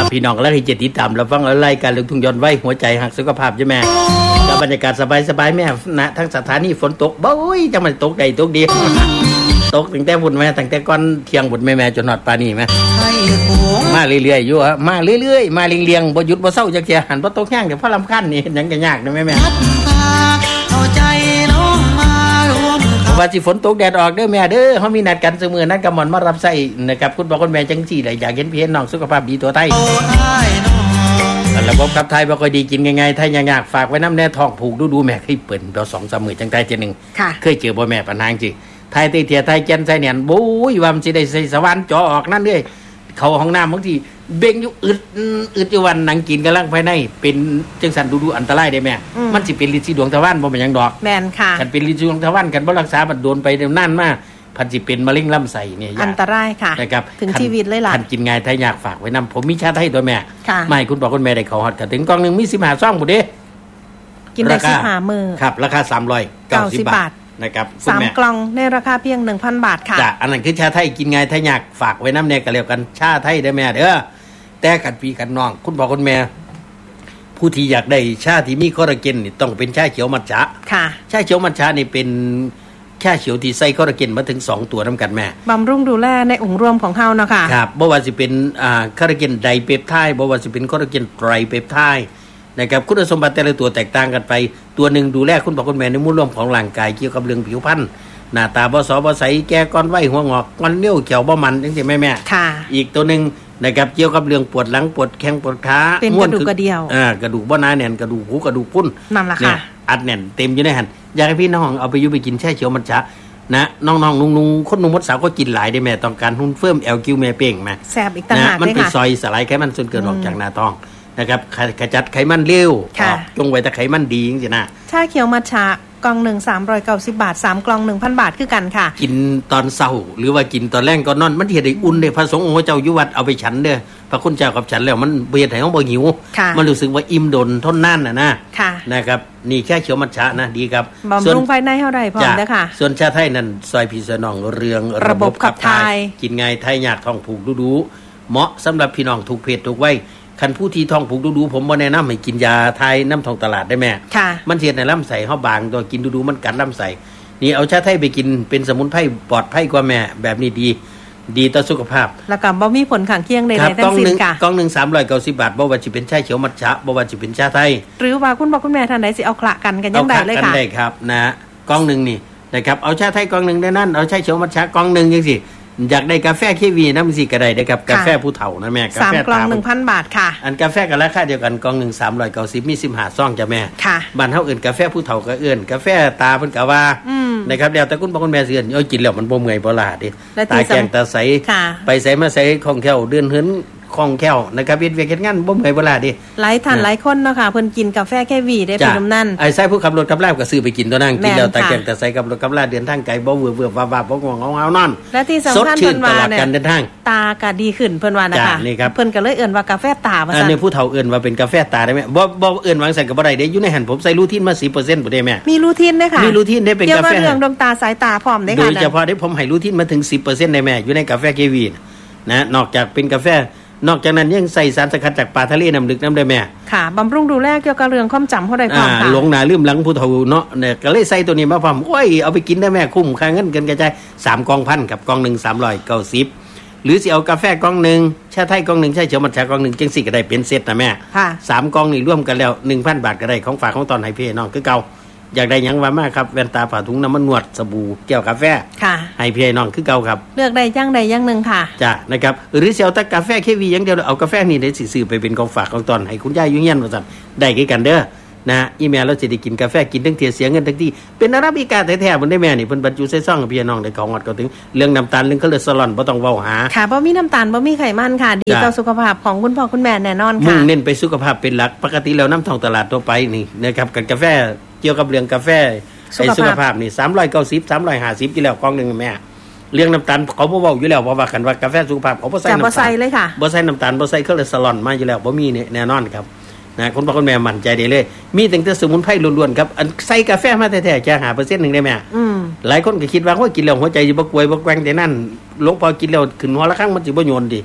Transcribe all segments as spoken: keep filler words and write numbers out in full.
พี่น้องแล้วที่จะติดตามรับฟังรายการลูกทุ่งย้อนวัยหัวใจหักสุขภาพใช่ไหมกับบรรยากาศสบายๆแม่นะทั้งสถานีฝนตกบ่อยจังมันตกใดตกดีตกตั้งแต่บุญแม่ตั้งแต่ก่อนเที่ยงบุญแม่ๆจนฮอดปานนี้แม่มาเรื่อยๆอยู่ฮะมาเรื่อยๆมาเรียงๆบ่หยุดบ่เซาจักเที่ยหันบ่ตกแห้งเดี๋ยวพอรำคาญนี่หยังก็ยากนะแม่ๆเอาใจน้องมารวมว่าสิฝนตกแดดออกเด้อแม่เด้อเฮามีนัดกันเสมอนัดกับหมอนมารับใช้นะครับคุณพ่อคุณแม่จังซี่แหละอยากเห็นพี่เห็นน้องสุขภาพดีตัวไทยระบบขับถ่ายบ่ค่อยดีกินง่ายๆถ้ายากๆฝากไว้น้ำแน่ท้องผูกดูๆแม่เคยเปิ่นเดี๋ยว สองสาม มื้อจังได๋เทื่อนึงเคยเจอบ่แม่ปัญหาจริงไทยเตี้ยไทยแก่นไทยเนี่ยโอ้ยว่ามันสิได้ใส่สวรรค์จ่อออกนั่นเด้เข้าห้องน้ำบางทีเบ่งอยู่อึดอึดอยู่วันนั่งกินกำลังภายในเป็นจังซั่นดูๆอันตรายได้แม่มันสิเป็นฤทธิ์สีดวงตะวันบ่แม่นหยังดอกแม่นค่ะคันเป็นฤทธิ์สีดวงตะวันกันบ่รักษามันโดนไปนานมาพันสิเป็นมะเร็งลำไส้เนี่ยอันตรายค่ะนะครับถึงชีวิตเลยล่ะคันกินง่ายไทยยากฝากไว้นำผมมีชาไทยตัวแม่ไม่คุณบอกคุณแม่ได้เข้าฮอดกันถึงกล่องนึงมีสิบห้าซองบ่เด้กินได้สิบห้ามื้อครับราคาสามร้อยเก้าสิบบาทนะครับสามกล่องในราคาเพียง หนึ่งพัน บาทค่ะจ้ะอันนั้นคือชาไทยกินง่ายไทยยากฝากไว้นำแน่ก็แล้วกันชาไทยได้แม่เด้อแต่กันพี่กันน้องคุณบอกคุณแม่ผู้ที่อยากได้ชาที่มีคอลลาเจนนี่ต้องเป็นชาเขียวมัทฉะค่ะชาเขียวมัทฉะนี่เป็นชาเขียวที่ใส่คอลลาเจนมาถึงสองตัวนำกันแม่บำรุงดูแลในองค์รวมของเฮาเนาะค่ะครับบ่ว่าสิเป็นอ่าคอลลาเจนไดเปปไทด์บ่ว่าสิเป็นคอลลาเจนไตรเปปไทด์นะครับคุณสมบัติแต่ละตัวแตกต่างกันไปตัวหนึ่งดูแลคุณพ่อคุณแม่ในมูลรวมของร่างกายเกี่ยวกับเรื่องผิวพรรณหน้าตาบ่สอบ่ใสแก่ก้อนไว้หัวงอกก้อนเลี้ยวเขียวบ่มันจังซี่แม่ๆค่ะอีกตัวนึงนะครับเกี่ยวกับเรื่องปวดหลังปวดแข้งปวดขาเป็นกระดูกกระเดี่ยวอ่ากระดูกบ่หนาแน่นกระดูกหูกระดูกพุ่นนั่นล่ะค่ะอัดแน่นเต็มอยู่ในหั่นอยากให้พี่น้องเอาไปอยู่ไปกินแช่เขียวมัทฉะนะน้องๆนุ่งๆคนหนุ่มคนสาวก็กินหลายได้แม่ต้องการหุ่นเฟิ่ม แอล คิว แม่เป้งแม่แซ่บอีกต่างหากมันเป็นซอยสลายไขมันส่วนเกินออกจากหน้าท้องนะครับขจัดไขมันเร็วจงไว้แต่ไขมันดีจังซี่นะชาเขียวมัทฉะกล่องหนึ่ง สามร้อยเก้าสิบบาทสามกล่อง หนึ่งพัน บาทคือกันค่ะกินตอนเช้าหรือว่ากินตอนแลงก่อนนอนมันเฮ็ดให้อุ่นเด้พระสงฆ์องค์เจ้าอยู่วัดเอาไปฉันเด้อพระคุณเจ้ากับฉันแล้วมันเฮ็ดให้เฮาบ่หิวมันรู้สึกว่าอิ่มดนทนนานน่ะนะนะครับนี่แค่เขียวมัทฉะนะดีครับบำรุงภายในเฮาได้พร้อมเด้อค่ะส่วนชาไทยนั่นซอยพี่น้องเรื่องระบบขับถ่ายกินง่ายไทยยากท้องผูกดูๆเหมาะสำหรับพี่น้องทุกเพศทุกวัยคันผู้ที่ท้องผูกดูๆผมบ่แนะนำให้กินยาทายน้ำท้องตลาดได้แม่มันเฮ็ดให้ลำไส้เฮาบางตัวกินดูๆมันกัดลำไส้นี่เอาชาไทยไปกินเป็นสมุนไพรปลอดภัยกว่าแม่แบบนี้ดีดีต่อสุขภาพแล้วก็บ่มีผลข้างเคียงใดๆทั้งสิ้นค่ะกล่องนึงสามร้อยเก้าสิบบาทบ่ว่าสิเป็นชาเขียวมัทฉะบ่ว่าสิเป็นชาไทยหรือว่าคุณพ่อคุณแม่ท่านใดสิเอาคละกันกันยังได้เลยค่ะเอาคละกันได้ครับนะกล่องนึงนี่นะครับเอาชาไทยกล่องนึงได้นั่นเอาชาเขียวมัทฉะกล่องนึงจังซี่อยากได้กาแฟเควีนำสิก็ได้นะครับกาแฟผู้เฒ่านะแม่กาแฟสามกล่อง หนึ่งพัน บาทค่ะอันกาแฟก็ราคาเดียวกันกล่องนึงสามร้อยเก้าสิบมีสิบห้าซองจ้ะแม่ค่ะบ้านเฮาเอิ้นกาแฟผู้เฒ่าก็เอิ้นกาแฟตาเพิ่นก็ว่านะครับแล้วแต่คุณพ่อคุณแม่สิเอิ้นเอากินแล้วมันบ่เมื่อยบ่ล้าดิตาแข็งตาใสไปไสมาไสคล่องแคล่วเดินเหินคล่องแคล่วนะครับเฮ็ดเวียกเฮ็ดงานบ่เมื่อยบ่ล้าดิหลายท่านหลายคนเนาะค่ะเพิ่นกินกาแฟแค่วีได้เป็นน้ำนั่นไอ้ไสผู้ขับรถขับลาก็ซื้อไปกินตัวนั้นกินแล้วตาแข็งตาใสกับรถกับลาเดินทางไกลบ่เบื่อเบื่อวาๆบ่ง่วงเอาๆนอนและที่สำคัญเพิ่นว่าเนี่ยเดินทางตาก็ดีขึ้นเพิ่นว่านะคะเพิ่นก็เลยเอิ้นว่ากาแฟตาว่าซั่นอันนี้ผู้เฒ่าเอิ้นว่าเป็นกาแฟตาได้มั้ยบ่บ่เอิ้นว่าซั่นก็บ่ได้เด้อยู่ในหั่นผมใส่รูทีนมา สิบเปอร์เซ็นต์ บ่ได้แม่มีรูทีนเด้ค่ะมีรูทีนได้เป็นกาแฟเกี่ยวกับเรื่องดวงตาสายตาพร้อมเด้ค่ะโดยเฉพาะได้ผมให้รูทีนมาถึง สิบเปอร์เซ็นต์ ได้แม่อยู่ในกาแฟเควีนะนอกจากเป็นกาแฟนอกจากนั้นยังใส่สารสกัดจากปลาทะเลน้ำลึกน้ำได้แม่ค่ะบำรุงดูแลเกี่ยวกับเรื่องความจำเฮาได้พร้อมค่ะหลงหน้าลืมหลังผู้เฒ่าเนาะเนี่ยก็เลยใส่ตัวนี้มาพร้อมโอ้ยเอาไปกินได้แม่คุ้มค่าเงินกันกระจายสามกล่องพันกับกล่องนึงสามร้อยเก้าสิบหรือสิเอากาแฟกล่องนึงชาไทยกล่องนึงชาเขียวมัทฉะกล่องนึงจังซี่ก็ได้เป็นเซตนะแม่ค่ะสามกล่องนี่รวมกันแล้ว หนึ่งพัน บาทก็ได้ของฝากของตอนให้พี่น้องคือเก่าอยากได้หยังว่ามาครับแว่นตาผ้าถุงน้ำมันนวดสบู่แก้วกาแฟค่ะให้พี่น้องคือเก่าครับเลือกได้จังใดอย่างนึงค่ะจ้ะนะครับหรือสิเอาแต่กาแฟเควีอย่างเดียวเอากาแฟนี่ได้สิซื้อไปเป็นของฝากของตอนให้คุณยายอยู่เฮียนว่าซั่นได้คือกันเด้อนะอีแม่เราสิได้กินกาแฟกินทั้งเที่ยเสียเงินทั้งที่เป็นอาราบิก้าแท้ๆเพิ่นได้แม่นี่เพิ่นบรรจุใส่ซองให้พี่น้องได้ของอดก็ถึงเรื่องน้ำตาลเรื่องคอเลสเตอรอลบ่ต้องเว้าหาค่ะบ่มีน้ำตาลบ่มีไขมันค่ะดีต่อสุขภาพของคุณพ่อคุณแม่แน่นอนค่ะมุ่งเน้นไปสุขภาพเป็นหลักปกติแล้วน้ำท้องตลาดทั่วไปนี่นะครับกับกาแฟเกี่ยวกับเรื่องกาแฟไอ้สุขภาพนี่สามร้อยเก้าสิบ สามร้อยห้าสิบอยู่แล้วกล่องนึงแม่เรื่องน้ำตาลเขาบ่เว้าอยู่แล้วเพราะว่ากันว่ากาแฟสุขภาพเขาบ่ใส่น้ำตาลบ่ใส่เลยค่ะบ่ใส่น้ำตาลบ่ใส่คอเลสเตอรอลมาอยู่แล้วบ่มีแน่นอนครับนะคุณพ่อคุณแม่มั่นใจได้เลยมีตั้งแต่สมุนไพรล้วนๆครับอันใส่กาแฟมาแท้ๆแค่ ห้าเปอร์เซ็นต์ นึงได้แม่อืมหลายคนก็คิดว่าโอ้ยกินแล้วหัวใจสิบ่กวยบ่แกว่งแต่นั่นหลวงพ่อกินแล้วขึ้นหัวละครั้งมันสิบ่โยนดิ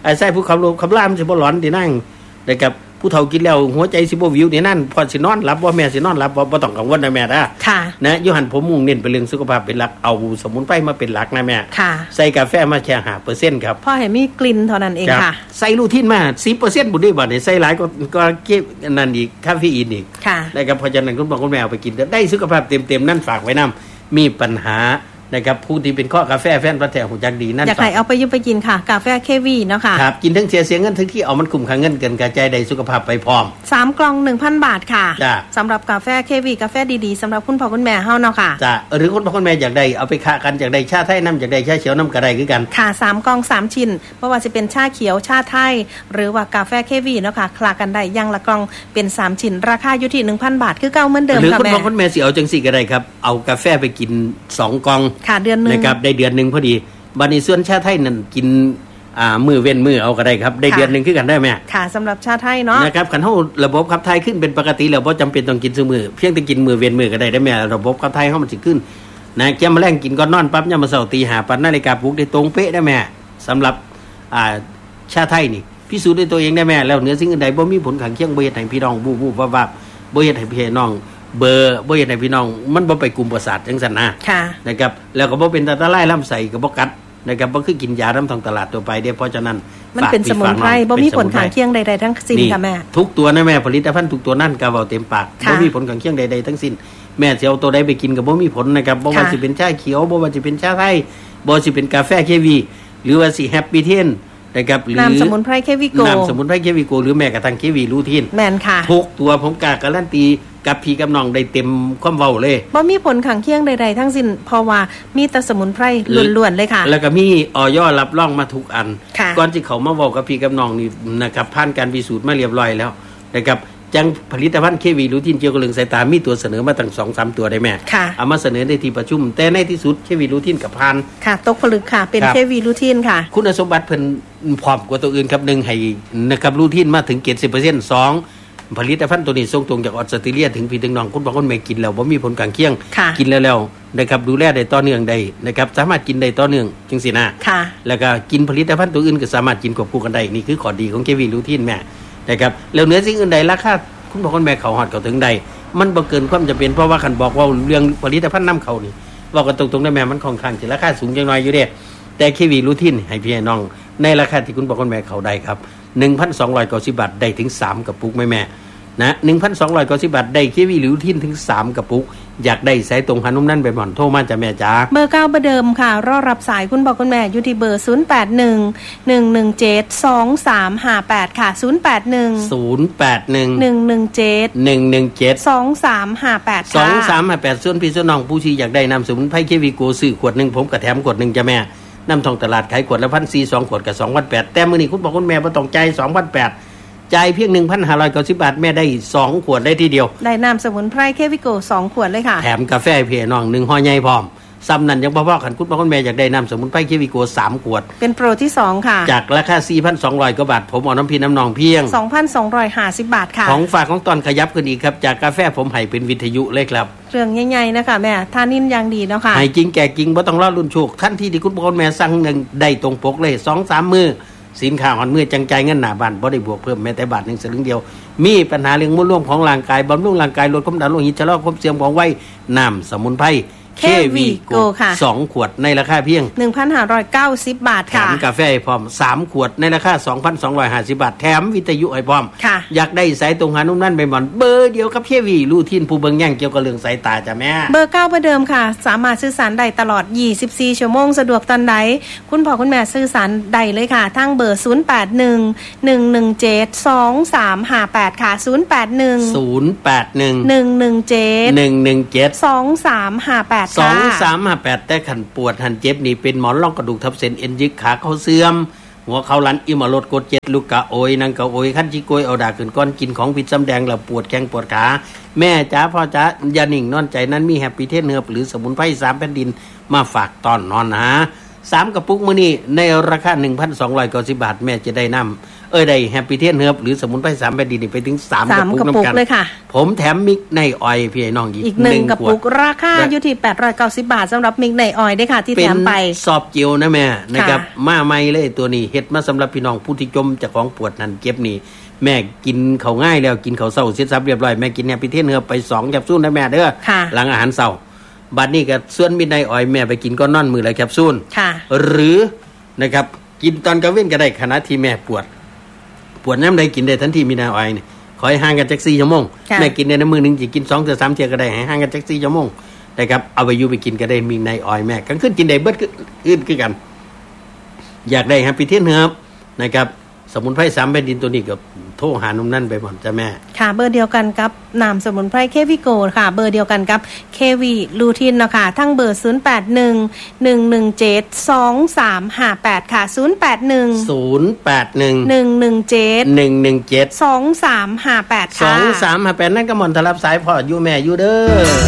ไอ้ไส้ผู้ขับรถขับล่ามสิบ่หลอนที่นั่งนะครับผู้เฒ่ากินแล้วหัวใจสิบ่วิวนี่นั่นพอสินอนหลับบ่แม่สินอนหลับบ่บ่ต้องกังวลนะแม่นะค่ะนะอยู่หั่นผมมุ่งเน้นไปเรื่องสุขภาพเป็นหลักเอาสมุนไพรมาเป็นหลักนะแม่ค่ะใส่กาแฟมาแค่ ห้าเปอร์เซ็นต์ ครับพอให้มีกลิ่นเท่านั้นเองค่ะใส่ลูทีนมา สิบเปอร์เซ็นต์ บ่ได้บ่ได้ใส่หลายก็ก็เก็บนั่นอีกคาเฟอีนอีกค่ะนะครับเพราะฉะนั้นคุณพ่อคุณแม่เอาไปกินได้สุขภาพเต็มๆนั่นฝากไว้นำมีปัญหานะครับผู้ที่เป็นข้อกาแฟแฟนประแท้หูจักดีนั่นอยากให้เอาไปยุบไปกินค่ะกาแฟเควีเนาะค่ะครับกินทั้งเสียเสียเงินทั้งที่เอามันคุ้มค่าเงินเกินกระจายได้สุขภาพไปพร้อมสามกล่อง หนึ่งพัน บาทค่ะจ้ะสำหรับกาแฟเควีกาแฟดีๆสำหรับคุณพ่อคุณแม่เฮาเนาะค่ะจ้ะหรือคุณพ่อคุณแม่อยากได้เอาไปค้ากันอยากได้ชาไทยน้ำอยากได้ชาเขียวน้ำกระไดคือกันค่ะสามกล่องสามชิ้นเพราะว่าจะเป็นชาเขียวชาไทยหรือว่ากาแฟเควีเนาะค่ะคลากันได้อย่างละกล่องเป็นสามชิ้นราคาอยู่ที่ หนึ่งพัน บาทคือเก่าเหมือนเดิมค่ะแม่หรือคุณพ่อคุณแม่สิเอาจังซี่ก็ได้ครับเอากาแฟไปกินสองกล่องค่ะเดือนนึงนะครับได้เดือนนึงพอดีบัดนี้ส่วนชาไทยนั่นกินอ่ามื้อเว้นมื้อเอาก็ได้ครับได้เดือนนึงคือกันได้แม่ค่ะสำหรับชาไทยเนาะนะครับคันเฮาระบบขับถ่ายขึ้นเป็นปกติแล้วบ่จำเป็นต้องกินซุมื้อเพียงแต่กินมื้อเว้นมื้อก็ได้ได้แม่ระบบขับถ่ายเฮามันสิขึ้นนะแก้มแลงกินก่อนนอนปั๊บยามมื้อเช้าตีห้าปัดนาฬิกาปลุกได้ตรงเป๊ะได้แม่สำหรับอ่าชาไทยนี่พิสูจน์ด้วยตัวเองได้แม่แล้วเหนือสิ่งอื่นใดบ่มีผลข้างเคียงบ่เฮ็ดให้พี่น้องบูบๆวับๆบ่เฮ็ดให้พี่น้องเบอร์บ่เฮ็ดให้พี่น้องมันบ่ไปกลุ่มประสาทจังซั่นนะนะครับแล้วก็บ่เป็นอันตรายลำไส้ก็บ่กัดนะครับบ่คือกินยาน้ำทางตลาดตัวไปเด้เพราะฉะนั้นมันเป็นสมุนไพรบ่มีผลข้างเคียงใดๆทั้งสิ้นค่ะแม่ทุกตัวนะแม่ผลิตภัณฑ์ทุกตัวนั่นก็เว้าเต็มปากบ่มีผลข้างเคียงใดๆทั้งสิ้นแม่สิเอาตัวใดไปกินก็บ่มีผลนะครับบ่ว่าสิเป็นชาเขียวบ่ว่าสิเป็นชาไทยบ่สิเป็นกาแฟเควีหรือว่าสิแฮปปี้เทนนะครับหรือน้ำสมุนไพรเควีโกน้ำสมุนไพรเควีโกหรือแม้กระทั่งเควีรูทีนแม่นค่ะทุกตัวผมกล้าการันตีกับพี่กับน้องได้เต็มความเว้าเลยบ่มีผลข้างเคียงใดๆทั้งสิ้นเพราะว่ามีแต่สมุนไพรล้วนๆเลยค่ะแล้วก็มีอย.รับรองมาทุกอันก่อนที่เขามาเว้ากับพี่กับน้องนี่นะครับผ่านการพิสูจน์มาเรียบร้อยแล้วนะครับจังผลิตภัณฑ์เควีรูทีนเกี่ยวกับเรื่องสายตามีตัวเสนอมาตั้ง สองสาม ตัวได้แม่เอามาเสนอในที่ประชุมแต่ในที่สุดเควีรูทีนกับผ่านค่ะตกผลึกค่ะเป็นเควีรูทีนค่ะคุณสมบัติเพิ่นพร้อมกว่าตัวอื่นครับหนึ่งให้นะครับรูทีนมาถึง เจ็ดสิบเปอร์เซ็นต์ สองผลิตภัณฑ์ตัวนี้ส่งตรงจากออสเตรเลียถึงพี่ถึงน้องคุณบางคนไม่กินแล้วบ่มีผลข้างเคียงกินแล้วแล้วนะครับดูแลได้ต่อเนื่องได้นะครับสามารถกินได้ต่อเนื่องจังซี่นะแล้วก็กินผลิตภัณฑ์ตัวอื่นก็สามารถกินควบคู่กันได้นี่คือข้อดีของเควีรูทีนแม่นะครับแล้วเหนือสิ่งอื่นใดราคาคุณบางคนแม่เขาฮอดเขาถึงใดมันบ่เกินความจำเป็นเพราะว่าคันบอกว่าเรื่องผลิตภัณฑ์นำเข้านี่ว่ากันตรงๆได้แม่มันค่อนข้างสิราคาสูงจังน้อยอยู่เด้แต่เควีรูทีนให้พี่ให้น้องในราคาที่คุณบางคนแม่เขาได้ครับ หนึ่งพันสองร้อยเก้าสิบ บาทได้ถึงสามกระปุกแม่แม่นะ หนึ่งพันสองร้อยเก้าสิบ บาทได้เควีรูทีนถึงสามกระปุกอยากได้สายตรงหานุ่มนั่นไปหม่อนโทรมาจ้ะแม่จ๋าเบอร์เก้าเบอร์เดิมค่ะรอรับสายคุณบอกคุณแม่อยู่ที่เบอร์ศูนย์แปดหนึ่ง หนึ่งหนึ่งเจ็ด สองสามห้าแปดค่ะศูนย์แปดหนึ่งศูนย์แปดหนึ่งหนึ่งหนึ่งเจ็ดหนึ่งหนึ่งเจ็ดสองสามห้าแปดค่ะสองสามห้าแปดส่วนพี่ส่วนน้องผู้ที่อยากได้น้ำสมุนไพรเควีโกซื้อขวดนึงผมก็แถมขวดนึงจ้ะแม่น้ำทองตลาดขายขวดละ หนึ่งพันสี่ร้อย สองขวดก็ สองพันแปดร้อย แต่มื้อนี้คุณบอกคุณแม่บ่ต้องจ่าย สองพันแปดร้อยจ่ายเพียง หนึ่งพันห้าร้อยเก้าสิบ บาทแม่ได้สองขวดได้ทีเดียวได้น้ำสมุนไพรเควีโกสองขวดเลยค่ะแถมกาแฟพี่น้องหนึ่งห่อใหญ่พร้อมซ้ำนั้นยังบ่พอคันคุณพ่อคุณแม่อยากได้น้ำสมุนไพรเควีโกสามขวดเป็นโปรที่สองค่ะจากราคา สี่พันสองร้อย กว่าบาทผมเอาน้ำพี่น้ำนองเพียงสองพันสองร้อยห้าสิบ บาทค่ะของฝากของตอนขยับขึ้นอีกครับจากกาแฟผมให้เป็นวิทยุเลยครับเรื่องใหญ่ๆนะคะแม่ทานินอย่างดีเนาะค่ะให้จริงแก่จริงบ่ต้องรอรุ่นโชคทันทีที่คุณพ่อคุณแม่สั่งนึงได้ตรงปกเลย สองสาม มื้อสินค้าหอนมือจังใจเงินหน้าบ้านบ่ได้บวกเพิ่มแม้แต่บาทนึงสลึงเดียวมีปัญหาเรื่องมดร่วมของร่างกายบำรุงร่างกายลดความดันโลหิตชะลอความเสื่อมของวัยน้ำสมุนไพรเควีโกค่ะสองขวดในราคาเพียงหนึ่งพันห้าร้อยเก้าสิบ บาทค่ะแถมกาแฟให้พร้อมสามขวดในราคา สองพันสองร้อยห้าสิบ บาทแถมวิทยุให้พร้อมอยากได้สายตรงหานุ่มนั่นไปหมอนเบอร์เดียวกับเควีรูทีนผู้เบิ่งแย่งเกี่ยวกับเรื่องสายตาจ้ะแม่เบอร์เก้าเบอร์เดิมค่ะสามารถสื่อสารได้ตลอดยี่สิบสี่ชั่วโมงสะดวกตอนใดคุณพ่อคุณแม่สื่อสารได้เลยค่ะทางเบอร์ศูนย์แปดหนึ่ง หนึ่งหนึ่งเจ็ด สองสามห้าแปดค่ะศูนย์แปดหนึ่งศูนย์แปดหนึ่งหนึ่งหนึ่งเจ็ดหนึ่งหนึ่งเจ็ดสองสามห้าแปดค่ะสองสามห้าแปดแต่ขันปวดหันเจ็บนี่เป็นหมอนรองกระดูกทับเส้นเอ็นยึกขาเขาเสื่อมหัวเขาลันอิมาลดกดเจ็ดลูกกะโอยนังกะโอยขั้นจิโกยเอาดาขึ้นก้อนกินของผิดซ้ำแดงแล้วปวดแข้งปวดขาแม่จ๋าพ่อจ๋าอย่านิ่งนอนใจนั้นมีแฮปปี้เทสเนื้อหรือสมุนไพรสามแผ่นดินมาฝากตอนนอนนะสามกระปุกมื้อนี้ในราคา หนึ่งพันสองร้อยเก้าสิบ บาทแม่จะได้นำอได้แฮปปี้เทียนเฮิร์บหรือสมุนไพรสามแผ่นดินนี่ไปถึงสามสามกกระระปุปุกกน้ำกันเลยค่ะผมแถมมิกในออยพี่ไอ้น้องอีกอีกหนึ่งกระปุกขวดราคาอยู่ที่แปดร้อยเก้าสิบบาทสำหรับมิกในออยด้วยค่ะที่แถมไปเป็นซอบเจียวนะแม่นะครับค่ะมาใหม่เลยตัวนี้เฮ็ดมาสำหรับพี่น้องผู้ที่จมจากของปวดนั่นเก็บนี่แม่กินเขาวง่ายแล้วกินเขาวเศร้าเสร็จสับเรียบร้อยแม่กินเนี่ยไปเทศเนื้อไปสองแคปซูลนะแม่เด้อค่ะหลังอาหารเศร้าบัดนี้ก็ส่วนมิดไนออยแม่ไปกินก็นอนมือละแคปซูลค่ะหรือนะครับกินตอนกลางเว้นก็ได้ขณะที่แม่ปวด ปวดน้ำใดกินได้ทันทีมิดไนออยนี่ขอให้ห่างกันจักสี่ชั่วโมงค่ะแม่กินในน้ำมือหนึงจะกินสองถึงสามเที่ยก็ได้ให้ห่างกันจักสี่ชั่วโมงนะครับเอาไปอยู่ไปกินก็ได้มีไนออยแม่กลางคืนกินได้เบิดขึ้นคือกัน อยากได้แฮปปี้เทียนเฮิร์บนะครับสมุนไพรสามแผ่นดินตัวนี้กับโทรหานุ่มนั่นไปหมดจ้ะแม่ค่ะเบอร์เดียวกันกับน้ำสมุนไพรเควิโกค่ะ เบอร์เดียวกันกับเควีลูทินเนาะค่ะทั้งเบอร์ศูนย์ แปด หนึ่ง หนึ่ง หนึ่ง เจ็ด สอง สาม ห้า แปดค่ะศูนย์ แปด หนึ่งศูนย์ แปด หนึ่งหนึ่ง หนึ่ง เจ็ดหนึ่ง หนึ่ง เจ็ดสอง สาม ห้า แปดสค่ะอง สาม ห้า แปดนั่นก็หมอนทะลับสายพ่ออยู่แม่อยู่เด้อ